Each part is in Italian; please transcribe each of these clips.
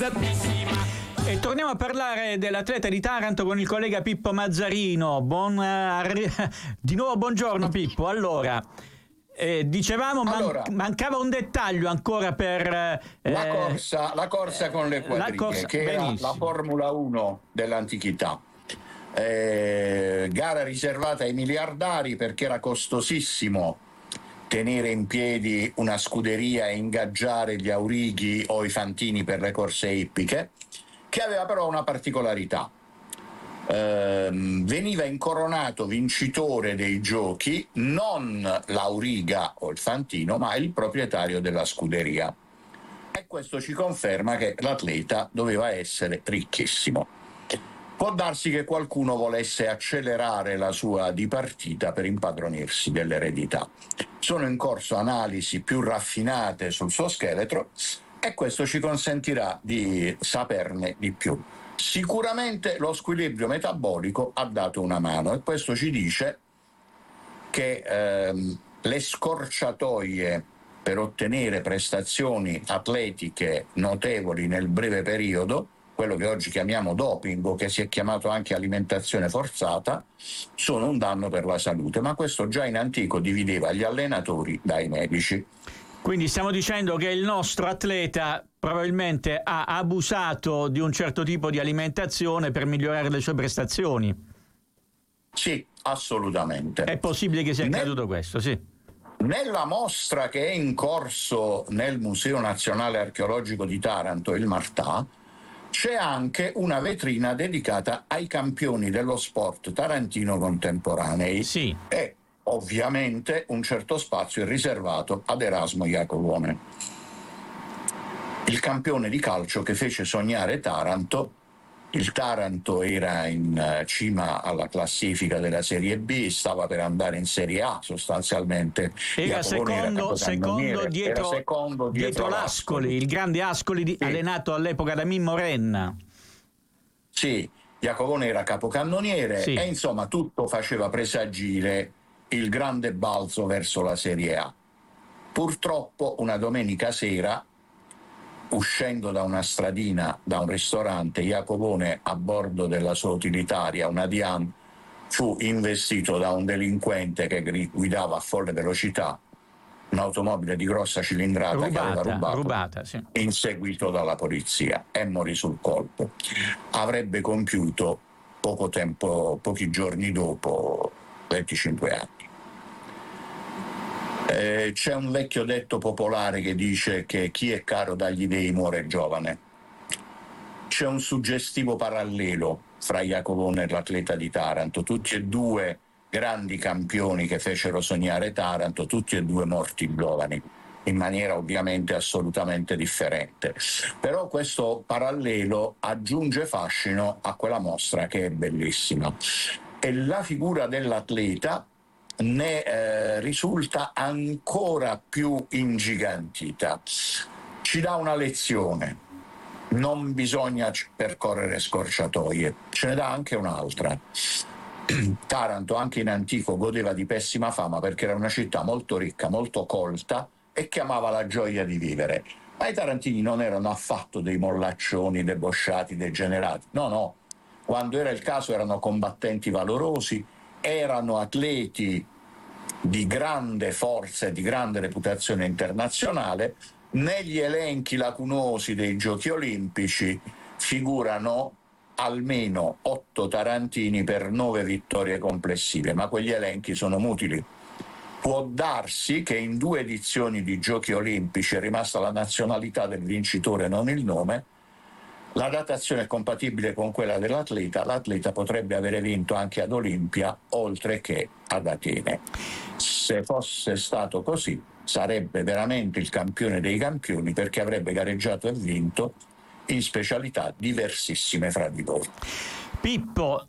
E torniamo a parlare dell'atleta di Taranto con il collega Pippo Mazzarino. Di nuovo buongiorno Pippo. Allora, dicevamo mancava un dettaglio ancora per la corsa con le quadrighe, che era la Formula 1 dell'antichità. Gara riservata ai miliardari perché era costosissimo tenere in piedi una scuderia e ingaggiare gli aurighi o i fantini per le corse ippiche, che aveva però una particolarità. Veniva incoronato vincitore dei giochi non l'auriga o il fantino, ma il proprietario della scuderia. E questo ci conferma che l'atleta doveva essere ricchissimo. Può darsi che qualcuno volesse accelerare la sua dipartita per impadronirsi dell'eredità. Sono in corso analisi più raffinate sul suo scheletro e questo ci consentirà di saperne di più. Sicuramente lo squilibrio metabolico ha dato una mano e questo ci dice che le scorciatoie per ottenere prestazioni atletiche notevoli nel breve periodo, quello che oggi chiamiamo doping o che si è chiamato anche alimentazione forzata, sono un danno per la salute, ma questo già in antico divideva gli allenatori dai medici. Quindi stiamo dicendo che il nostro atleta probabilmente ha abusato di un certo tipo di alimentazione per migliorare le sue prestazioni. Sì, assolutamente. È possibile che sia accaduto questo, sì. Nella mostra che è in corso nel Museo Nazionale Archeologico di Taranto, il Martà, c'è anche una vetrina dedicata ai campioni dello sport tarantino contemporanei. Sì. E ovviamente un certo spazio è riservato ad Erasmo Iacovone, il campione di calcio che fece sognare Taranto. Il Taranto era in cima alla classifica della Serie B, stava per andare in Serie A sostanzialmente. Era secondo dietro l'Ascoli, il grande Ascoli, sì, allenato all'epoca da Mimmo Renna. Sì, Iacovone era capocannoniere, sì, e insomma tutto faceva presagire il grande balzo verso la Serie A. Purtroppo una domenica sera, uscendo da una stradina, da un ristorante, Iacovone, a bordo della sua utilitaria, una Dian, fu investito da un delinquente che guidava a folle velocità un'automobile di grossa cilindrata che aveva rubato, sì, inseguito dalla polizia, e morì sul colpo. Avrebbe compiuto pochi giorni dopo 25 anni. C'è un vecchio detto popolare che dice che chi è caro dagli dei muore giovane. C'è un suggestivo parallelo fra Iacovone e l'atleta di Taranto, tutti e due grandi campioni che fecero sognare Taranto, tutti e due morti giovani, in maniera ovviamente assolutamente differente. Però questo parallelo aggiunge fascino a quella mostra che è bellissima. E la figura dell'atleta ne risulta ancora più ingigantita. Ci dà una lezione: non bisogna percorrere scorciatoie. Ce ne dà anche un'altra. Taranto anche in antico godeva di pessima fama perché era una città molto ricca, molto colta e che amava la gioia di vivere. Ma i tarantini non erano affatto dei mollaccioni, debosciati, degenerati. No. Quando era il caso erano combattenti valorosi, erano atleti di grande forza e di grande reputazione internazionale. Negli elenchi lacunosi dei Giochi Olimpici figurano almeno 8 tarantini per 9 vittorie complessive, ma quegli elenchi sono mutili. Può darsi che in 2 edizioni di Giochi Olimpici è rimasta la nazionalità del vincitore, non il nome. La datazione è compatibile con quella dell'atleta. L'atleta potrebbe avere vinto anche ad Olimpia, oltre che ad Atene. Se fosse stato così, sarebbe veramente il campione dei campioni, perché avrebbe gareggiato e vinto in specialità diversissime fra di loro. Pippo,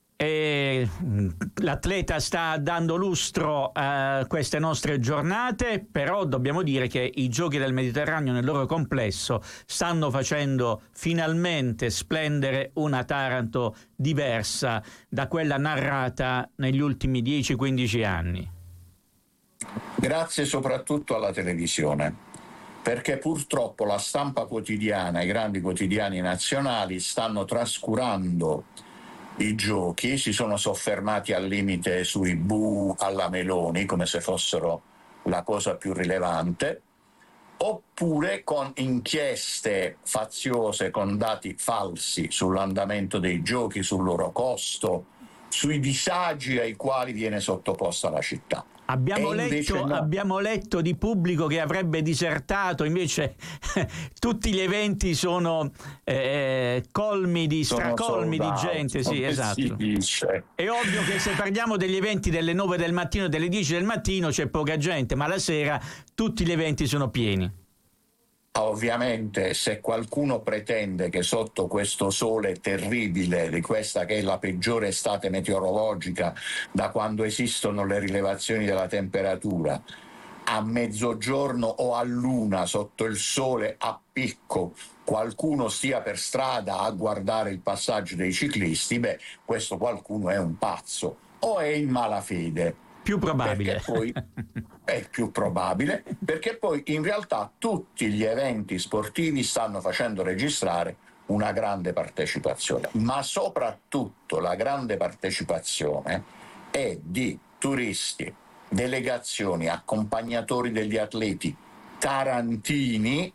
l'atleta sta dando lustro a queste nostre giornate, però dobbiamo dire che i Giochi del Mediterraneo nel loro complesso stanno facendo finalmente splendere una Taranto diversa da quella narrata negli ultimi 10-15 anni. Grazie soprattutto alla televisione. perché purtroppo la stampa quotidiana, i grandi quotidiani nazionali stanno trascurando i giochi, si sono soffermati al limite sui bu alla Meloni come se fossero la cosa più rilevante, oppure con inchieste faziose, con dati falsi sull'andamento dei giochi, sul loro costo, sui disagi ai quali viene sottoposta la città. Abbiamo letto di pubblico che avrebbe disertato, invece tutti gli eventi sono stracolmi di gente. Sì, esatto. È ovvio che se parliamo degli eventi delle 9 del mattino e delle 10 del mattino c'è poca gente, ma la sera tutti gli eventi sono pieni. Ovviamente, se qualcuno pretende che sotto questo sole terribile di questa che è la peggiore estate meteorologica da quando esistono le rilevazioni della temperatura, a mezzogiorno o a luna sotto il sole a picco qualcuno stia per strada a guardare il passaggio dei ciclisti, questo qualcuno è un pazzo o è in malafede. Più probabile. Perché poi è più probabile, perché poi in realtà tutti gli eventi sportivi stanno facendo registrare una grande partecipazione, ma soprattutto la grande partecipazione è di turisti, delegazioni, accompagnatori degli atleti, tarantini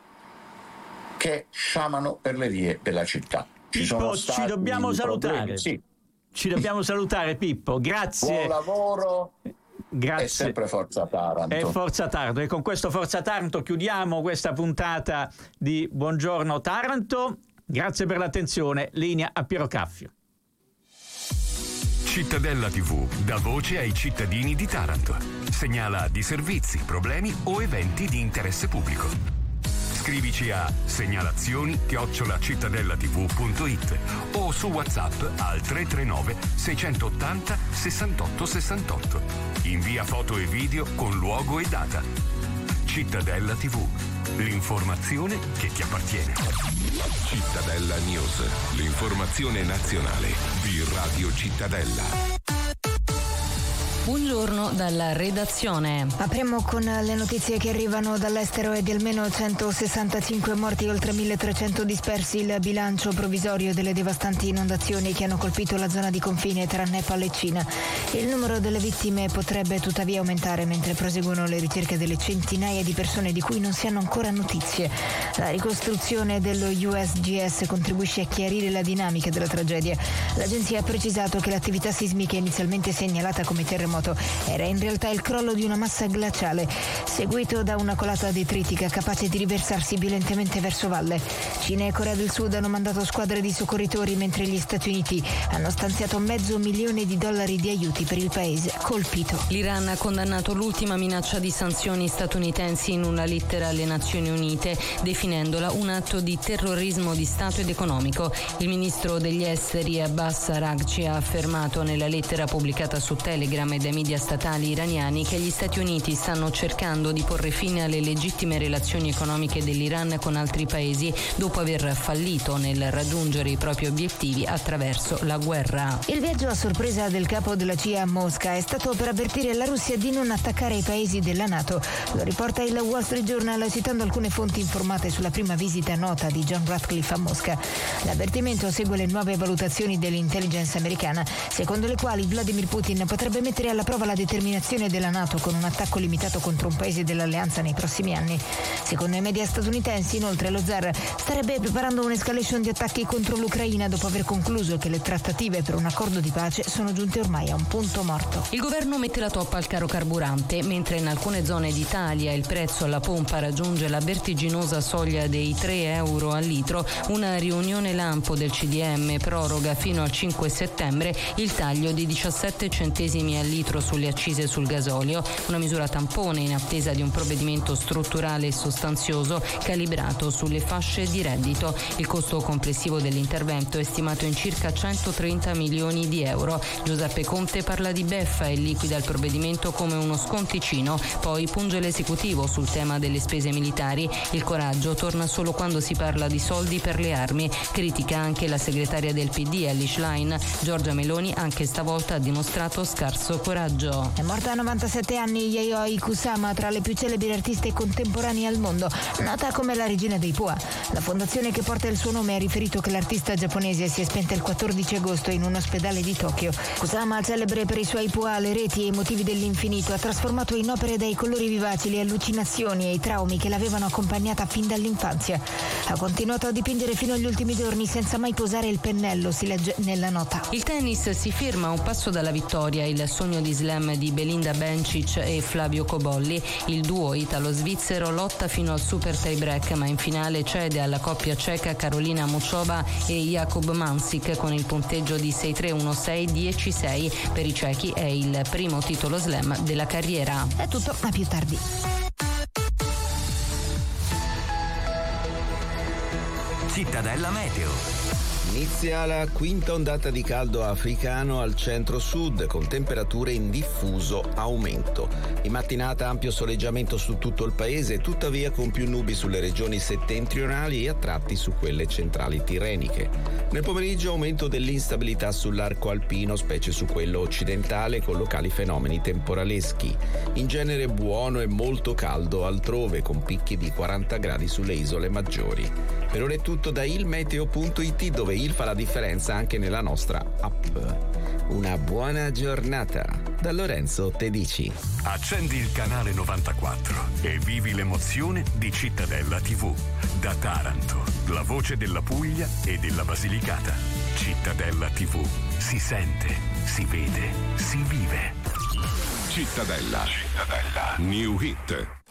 che sciamano per le vie della città. Pippo, ci dobbiamo salutare. Sì. Ci dobbiamo salutare, Pippo, grazie. Buon lavoro. Grazie. E sempre Forza Taranto. E Forza Taranto. E con questo Forza Taranto chiudiamo questa puntata di Buongiorno Taranto. Grazie per l'attenzione. Linea a Piero Caffio. Cittadella TV dà voce ai cittadini di Taranto. Segnala disservizi, problemi o eventi di interesse pubblico. Scrivici a segnalazioni@cittadellatv.it o su WhatsApp al 339 680 68 68. Invia foto e video con luogo e data. Cittadella TV, l'informazione che ti appartiene. Cittadella News, l'informazione nazionale di Radio Cittadella. Buongiorno dalla redazione. Apriamo con le notizie che arrivano dall'estero e di almeno 165 morti e oltre 1300 dispersi il bilancio provvisorio delle devastanti inondazioni che hanno colpito la zona di confine tra Nepal e Cina. Il numero delle vittime potrebbe tuttavia aumentare mentre proseguono le ricerche delle centinaia di persone di cui non si hanno ancora notizie. La ricostruzione dello USGS contribuisce a chiarire la dinamica della tragedia. L'agenzia ha precisato che l'attività sismica inizialmente segnalata come terremoto era in realtà il crollo di una massa glaciale, seguito da una colata detritica capace di riversarsi violentemente verso valle. Cina e Corea del Sud hanno mandato squadre di soccorritori, mentre gli Stati Uniti hanno stanziato $500 di aiuti per il paese colpito. L'Iran ha condannato l'ultima minaccia di sanzioni statunitensi in una lettera alle Nazioni Unite, definendola un atto di terrorismo di Stato ed economico. Il ministro degli esteri Abbas Araghchi ha affermato nella lettera pubblicata su Telegram e dai media statali iraniani che gli Stati Uniti stanno cercando di porre fine alle legittime relazioni economiche dell'Iran con altri paesi dopo aver fallito nel raggiungere i propri obiettivi attraverso la guerra. Il viaggio a sorpresa del capo della CIA a Mosca è stato per avvertire la Russia di non attaccare i paesi della NATO. Lo riporta il Wall Street Journal citando alcune fonti informate sulla prima visita nota di John Ratcliffe a Mosca. L'avvertimento segue le nuove valutazioni dell'intelligence americana, secondo le quali Vladimir Putin potrebbe mettere alla prova la determinazione della NATO con un attacco limitato contro un paese dell'alleanza nei prossimi anni. Secondo i media statunitensi, inoltre, lo zar starebbe preparando un'escalation di attacchi contro l'Ucraina dopo aver concluso che le trattative per un accordo di pace sono giunte ormai a un punto morto. Il governo mette la toppa al caro carburante, mentre in alcune zone d'Italia il prezzo alla pompa raggiunge la vertiginosa soglia dei €3 al litro. Una riunione lampo del CDM proroga fino al 5 settembre il taglio di 17 centesimi al litro sulle accise sul gasolio, una misura tampone in attesa di un provvedimento strutturale e sostanzioso calibrato sulle fasce di reddito. Il costo complessivo dell'intervento è stimato in circa 130 milioni di euro. Giuseppe Conte parla di beffa e liquida il provvedimento come uno sconticino, poi punge l'esecutivo sul tema delle spese militari. Il coraggio torna solo quando si parla di soldi per le armi. Critica anche la segretaria del PD Elly Schlein. Giorgia Meloni anche stavolta ha dimostrato scarso coraggio. coraggio. È morta a 97 anni Yayoi Kusama, tra le più celebri artiste contemporanee al mondo, nota come la regina dei Pua. La fondazione che porta il suo nome ha riferito che l'artista giapponese si è spenta il 14 agosto in un ospedale di Tokyo. Kusama, celebre per i suoi Pua, le reti e i motivi dell'infinito, ha trasformato in opere dai colori vivaci le allucinazioni e i traumi che l'avevano accompagnata fin dall'infanzia. Ha continuato a dipingere fino agli ultimi giorni senza mai posare il pennello, si legge nella nota. Il tennis si firma a un passo dalla vittoria, il sogno di slam di Belinda Bencic e Flavio Cobolli. Il duo italo-svizzero lotta fino al super tie break, ma in finale cede alla coppia ceca Karolina Muchova e Jakub Mansik con il punteggio di 6-3, 1-6, 10-6. Per i cechi è il primo titolo slam della carriera. È tutto, a più tardi. Cittadella Meteo. Inizia la quinta ondata di caldo africano al centro-sud con temperature in diffuso aumento. In mattinata ampio soleggiamento su tutto il paese, tuttavia con più nubi sulle regioni settentrionali e a tratti su quelle centrali tirreniche. Nel pomeriggio aumento dell'instabilità sull'arco alpino, specie su quello occidentale, con locali fenomeni temporaleschi. In genere buono e molto caldo altrove, con picchi di 40 gradi sulle isole maggiori. Per ora è tutto da ilmeteo.it, dove il fa la differenza anche nella nostra app. Una buona giornata da Lorenzo Tedici. Accendi il canale 94 e vivi l'emozione di Cittadella TV. Da Taranto, la voce della Puglia e della Basilicata. Cittadella TV. Si sente, si vede, si vive. Cittadella. New Hit.